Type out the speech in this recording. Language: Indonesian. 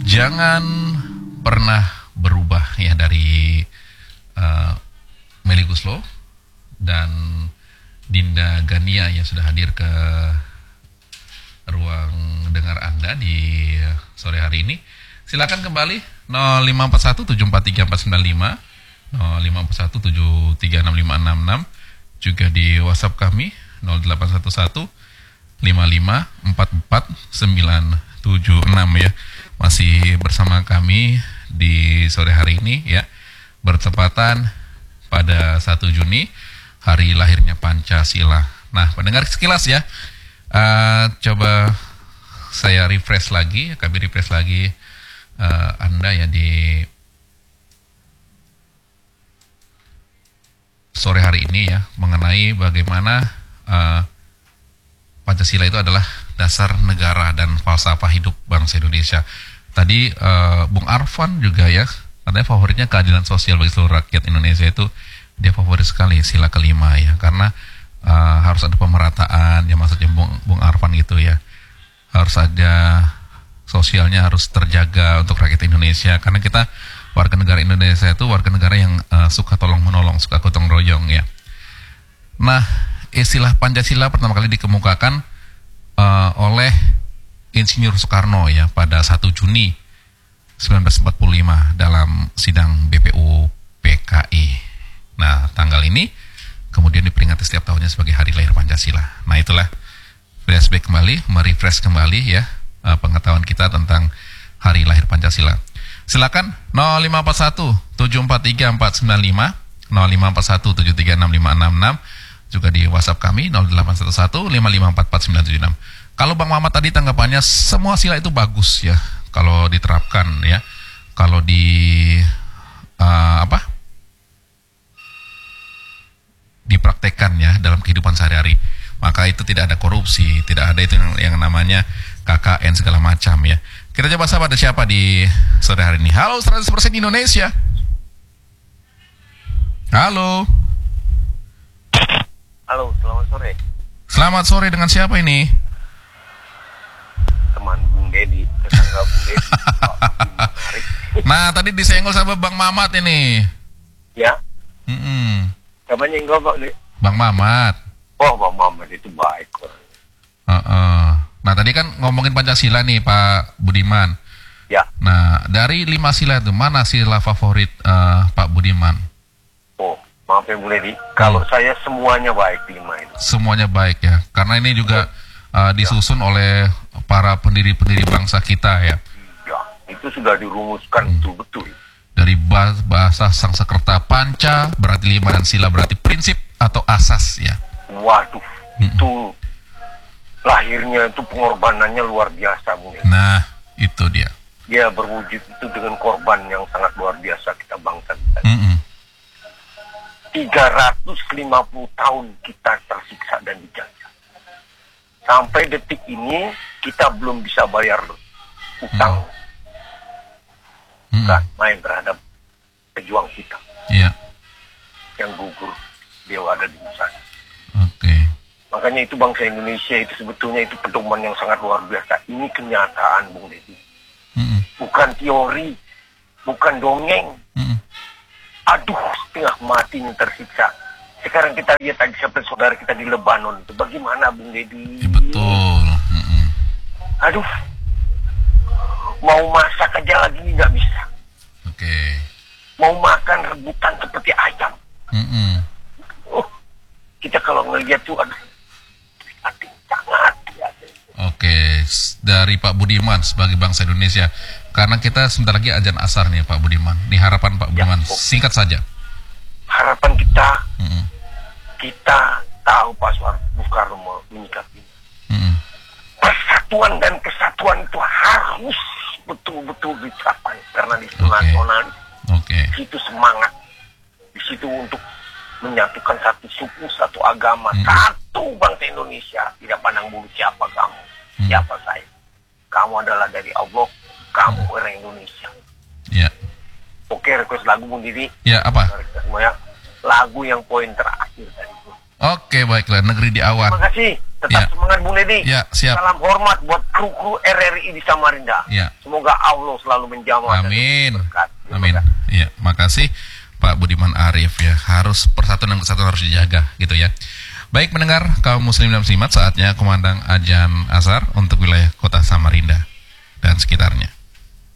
Jangan pernah berubah ya dari Meli Guslo dan Dinda Gania yang sudah hadir ke ruang dengar Anda di sore hari ini. Silakan kembali 0541 743 495 0541 7365666, juga di WhatsApp kami 0811 5544 976 ya. Masih bersama kami di sore hari ini ya, bertepatan pada 1 Juni, hari lahirnya Pancasila. Nah, pendengar sekilas ya, coba saya refresh lagi, kami refresh lagi Anda ya di sore hari ini ya, mengenai bagaimana Pancasila itu adalah dasar negara dan falsafah hidup bangsa Indonesia. Tadi Bung Arfan juga ya, katanya favoritnya keadilan sosial bagi seluruh rakyat Indonesia. Itu dia favorit sekali sila kelima ya, karena harus ada pemerataan ya, maksudnya Bung Arfan gitu ya. Harus ada sosialnya, harus terjaga untuk rakyat Indonesia, karena kita warga negara Indonesia itu warga negara yang suka tolong menolong, suka gotong royong ya. Nah, istilah Pancasila pertama kali dikemukakan oleh Insinyur Soekarno ya pada 1 Juni 1945 dalam sidang BPU PKI. Nah, tanggal ini kemudian diperingati setiap tahunnya sebagai Hari Lahir Pancasila. Nah, itulah flashback kembali, merefresh kembali ya pengetahuan kita tentang Hari Lahir Pancasila. Silakan 0541 743 495 0541 7365666, juga di WhatsApp kami 0811 5544 976. Kalau Bang Mamat tadi tanggapannya semua sila itu bagus ya kalau diterapkan ya, kalau dipraktekkan ya dalam kehidupan sehari-hari, maka itu tidak ada korupsi, tidak ada itu yang namanya KKN segala macam ya. Kita coba sapa, ada siapa di sore hari ini? Halo 100% Indonesia. Halo. Halo, selamat sore. Selamat sore, dengan siapa ini? Teman Bung Dedi, tetangga Bung Dedi. Nah, tadi disenggol sama Bang Mamat ini. Ya? Namanya enggak Pak nih? Bang Mamat. Oh, Bang Mamat itu baik. Nah, tadi kan ngomongin Pancasila nih Pak Budiman. Ya. Nah, dari 5 sila itu mana sila favorit Pak Budiman? Oh, maaf ya Bung Dedi, kalau saya semuanya baik di 5 ini. Semuanya baik ya, karena ini juga disusun oleh para pendiri-pendiri bangsa kita ya. Ya, itu sudah dirumuskan betul-betul. Dari bahasa Sanskerta, panca berarti 5 dan sila berarti prinsip atau asas ya. Waduh, itu lahirnya itu pengorbanannya luar biasa Bung Dedi. Nah, itu dia. Dia berwujud itu dengan korban yang sangat luar biasa kita bangsa kita. 350 tahun kita tersiksa dan dijajah. Sampai detik ini kita belum bisa bayar utang. Bukan main terhadap pejuang kita. Iya. Yang gugur dia ada di sana. Oke. Makanya itu bangsa Indonesia itu sebetulnya itu pedoman yang sangat luar biasa. Ini kenyataan Bung Dedi. Bukan teori, bukan dongeng. Aduh, setengah mati yang tersiksa. Sekarang kita lihat tadi siapa saudara kita di Lebanon itu, bagaimana Bung Dedi? Ya, betul. Aduh, mau masak aja lagi nggak bisa. Oke. Mau makan rebutan seperti ayam. Oh, kita kalau ngelihat tuh aduh, hati sangat. Oke, dari Pak Budiman sebagai bangsa Indonesia, karena kita sebentar lagi azan asar nih Pak Budiman. Ini harapan Pak Budiman, singkat saja. Harapan kita, kita tahu Pak Soekarno menyikapi. Persatuan dan kesatuan itu harus betul-betul dicapai karena di situ nasionalis. Di situ semangat, di situ untuk menyatukan satu suku, satu agama, satu bangsa Indonesia. Tidak pandang bulu siapa kamu, siapa saya. Kamu adalah dari Allah, kamu orang Indonesia. Ya. Oke, request lagu Bung Didi. Ya, apa? Semuanya lagu yang poin terakhir tadi. Oke, baiklah, Negeri di Awan. Terima kasih. Tetap semangat Bung Deddy. Ya, siap. Salam hormat buat kru-kru RRI di Samarinda. Ya. Semoga Allah selalu menjamah. Amin. Amin. Ya, makasih Pak Budiman Arif ya. Harus persatuan dan kesatuan harus dijaga gitu ya. Baik mendengar kaum muslim dan muslimat, saatnya kumandang azan asar untuk wilayah kota Samarinda dan sekitarnya.